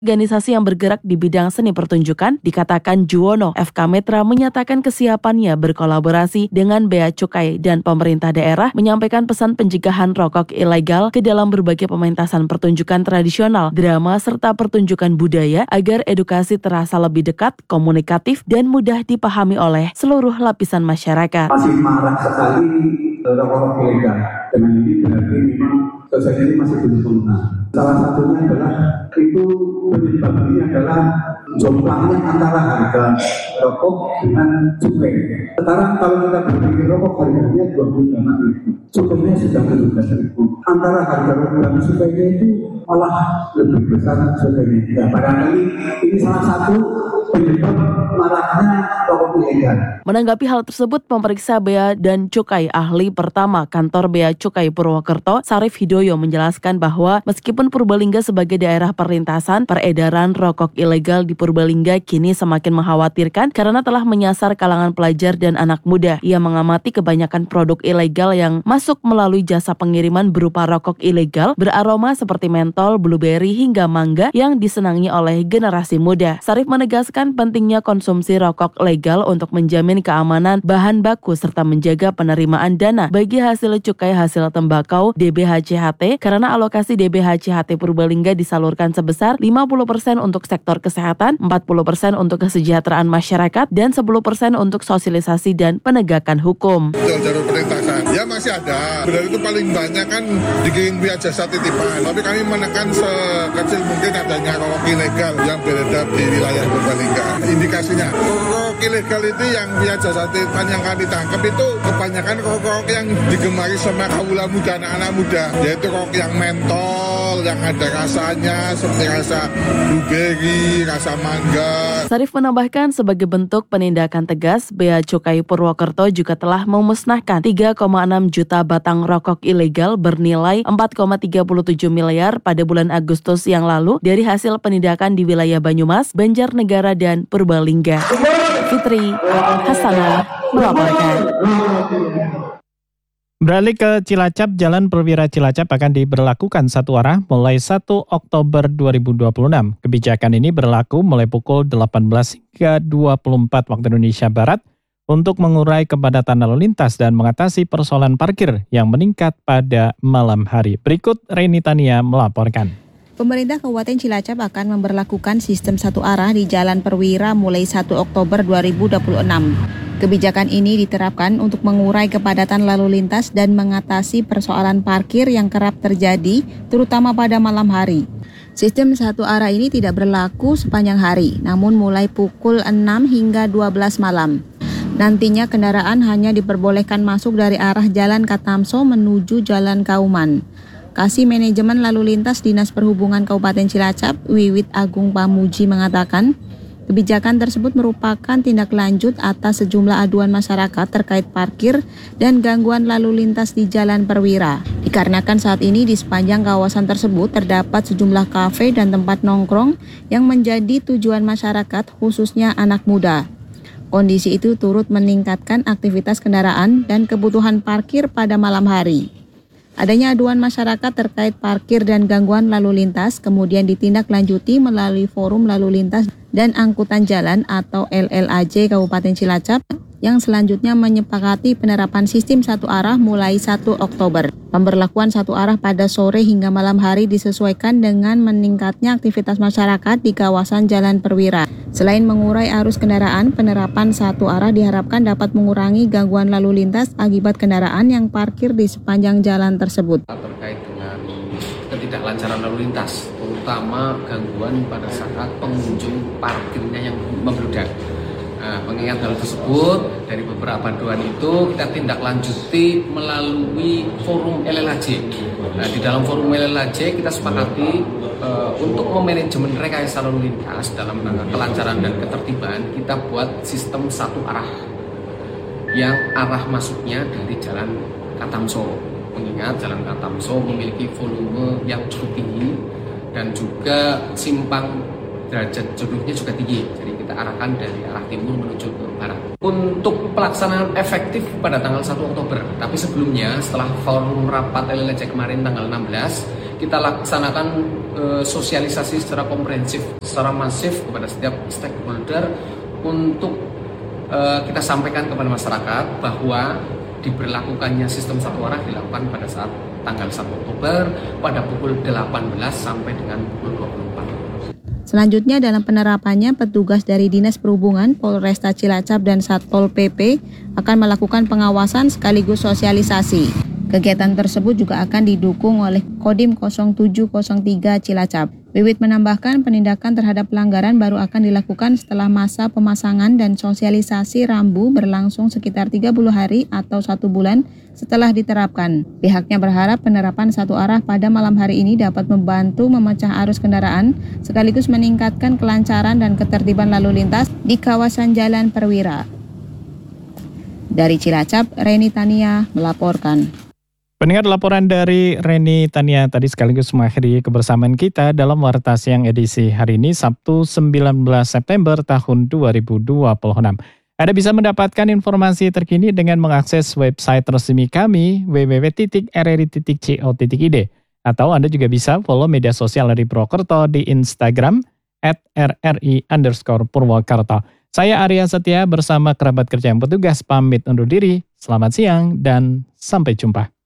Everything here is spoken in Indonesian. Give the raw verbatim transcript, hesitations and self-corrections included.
Organisasi yang bergerak di bidang seni pertunjukan, dikatakan Juwono, F K Metra menyatakan kesiapannya berkolaborasi dengan Bea Cukai dan pemerintah daerah menyampaikan pesan pencegahan rokok ilegal ke dalam berbagai pementasan pertunjukan tradisional, drama, serta pertunjukan budaya agar edukasi terasa lebih dekat, komunikatif, dan mudah dipahami oleh seluruh lapisan masyarakat. Masih marak sekali rokok ilegal. Dengan ini berarti memang sosial ini masih belum sempurna. Salah satunya adalah itu penyebabnya adalah jomplangnya antara harga rokok dengan cukai. Sekarang kalau kita berpikir rokok harganya dua puluh lima ribu, cukainya sudah tujuh belas ribu. Antara harga rokok dan cukainya itu malah lebih besar cukainya. Ya, barangkali ini salah satu penyebab maraknya rokok ilegal. Menanggapi hal tersebut, pemeriksa Bea dan Cukai ahli pertama kantor Bea Cukai Purwokerto, Sarif Hidoyo menjelaskan bahwa meskipun Purbalingga sebagai daerah perlintasan, peredaran rokok ilegal di Purbalingga kini semakin mengkhawatirkan karena telah menyasar kalangan pelajar dan anak muda. Ia mengamati kebanyakan produk ilegal yang masuk melalui jasa pengiriman berupa rokok ilegal beraroma seperti mentol, blueberry, hingga mangga yang disenangi oleh generasi muda. Sarif menegaskan pentingnya konsumsi rokok legal untuk menjamin keamanan bahan baku serta menjaga penerimaan dana bagi hasil cukai hasil tembakau D B H C H T karena alokasi D B H C H T Purbalingga disalurkan sebesar lima puluh persen untuk sektor kesehatan, empat puluh persen untuk kesejahteraan masyarakat, dan sepuluh persen untuk sosialisasi dan penegakan hukum. Jalur perlintasan, ya masih ada. Benar itu paling banyak kan dikirim via jasa titipan. Tapi kami menekan sekecil mungkin adanya rokok ilegal yang beredar di wilayah Purbalingga. Indikasinya, rokok ilegal itu yang via jasa titipan yang kami tangkap itu kebanyakan rokok yang digemari sama kaula muda, anak-anak muda, yaitu rokok yang mentol, yang ada rasanya seperti rasa blueberry, rasa mangga. Sarif menambahkan sebagai bentuk penindakan tegas, Bea Cukai Purwokerto juga telah memusnahkan tiga koma enam juta batang rokok ilegal bernilai empat koma tiga tujuh miliar pada bulan Agustus yang lalu dari hasil penindakan di wilayah Banyumas, Banjarnegara, dan Purbalingga. Fitri Hasanah melaporkan. Beralih ke Cilacap, Jalan Perwira Cilacap akan diberlakukan satu arah mulai satu Oktober dua ribu dua puluh enam. Kebijakan ini berlaku mulai pukul delapan belas hingga dua puluh empat waktu Indonesia Barat untuk mengurai kepadatan lalu lintas dan mengatasi persoalan parkir yang meningkat pada malam hari. Berikut Reni Tania melaporkan. Pemerintah Kabupaten Cilacap akan memberlakukan sistem satu arah di Jalan Perwira mulai satu Oktober dua ribu dua puluh enam. Kebijakan ini diterapkan untuk mengurai kepadatan lalu lintas dan mengatasi persoalan parkir yang kerap terjadi, terutama pada malam hari. Sistem satu arah ini tidak berlaku sepanjang hari, namun mulai pukul enam hingga dua belas malam. Nantinya kendaraan hanya diperbolehkan masuk dari arah Jalan Katamso menuju Jalan Kauman. Kasih Manajemen Lalu Lintas Dinas Perhubungan Kabupaten Cilacap, Wiwit Agung Pamuji mengatakan, kebijakan tersebut merupakan tindak lanjut atas sejumlah aduan masyarakat terkait parkir dan gangguan lalu lintas di Jalan Perwira. Dikarenakan saat ini di sepanjang kawasan tersebut terdapat sejumlah kafe dan tempat nongkrong yang menjadi tujuan masyarakat khususnya anak muda. Kondisi itu turut meningkatkan aktivitas kendaraan dan kebutuhan parkir pada malam hari. Adanya aduan masyarakat terkait parkir dan gangguan lalu lintas kemudian ditindaklanjuti melalui Forum Lalu Lintas dan Angkutan Jalan atau L L A J Kabupaten Cilacap yang selanjutnya menyepakati penerapan sistem satu arah mulai satu Oktober. Pemberlakuan satu arah pada sore hingga malam hari disesuaikan dengan meningkatnya aktivitas masyarakat di kawasan Jalan Perwira. Selain mengurai arus kendaraan, penerapan satu arah diharapkan dapat mengurangi gangguan lalu lintas akibat kendaraan yang parkir di sepanjang jalan tersebut. Terkait dengan ketidaklancaran lalu lintas, terutama gangguan pada saat pengunjung parkirnya yang membludak. Nah, mengingat hal tersebut, dari beberapa aduan itu kita tindak lanjuti melalui Forum L L A J. Nah, di dalam Forum L L A J kita sepakati uh, untuk memanajemen rekayasa lalu lintas dalam rangka kelancaran dan ketertiban, kita buat sistem satu arah yang arah masuknya dari Jalan Katamso. Mengingat Jalan Katamso memiliki volume yang cukup tinggi dan juga simpang derajat jodohnya juga tinggi, jadi kita arahkan dari arah timur menuju ke barat. Untuk pelaksanaan efektif pada tanggal satu Oktober, tapi sebelumnya setelah forum rapat L L A J kemarin tanggal enam belas, kita laksanakan e, sosialisasi secara komprehensif, secara masif kepada setiap stakeholder untuk e, kita sampaikan kepada masyarakat bahwa diberlakukannya sistem satu arah dilakukan pada saat tanggal satu Oktober pada pukul delapan belas sampai dengan pukul dua puluh empat. Selanjutnya dalam penerapannya, petugas dari Dinas Perhubungan, Polresta Cilacap dan Satpol P P akan melakukan pengawasan sekaligus sosialisasi. Kegiatan tersebut juga akan didukung oleh Kodim nol tujuh nol tiga Cilacap. Wiwit menambahkan penindakan terhadap pelanggaran baru akan dilakukan setelah masa pemasangan dan sosialisasi rambu berlangsung sekitar tiga puluh hari atau satu bulan setelah diterapkan. Pihaknya berharap penerapan satu arah pada malam hari ini dapat membantu memecah arus kendaraan sekaligus meningkatkan kelancaran dan ketertiban lalu lintas di kawasan Jalan Perwira. Dari Cilacap, Reni Tania melaporkan. Pendengar, laporan dari Reni Tania tadi sekaligus mengakhiri kebersamaan kita dalam Warta Siang edisi hari ini Sabtu sembilan belas September tahun dua ribu dua puluh enam. Anda bisa mendapatkan informasi terkini dengan mengakses website resmi kami w w w titik r r i titik co titik i d atau Anda juga bisa follow media sosial dari Purwokerto di Instagram at r r i underscore Purwokerto. Saya Arya Setia bersama kerabat kerja yang bertugas pamit undur diri. Selamat siang dan sampai jumpa.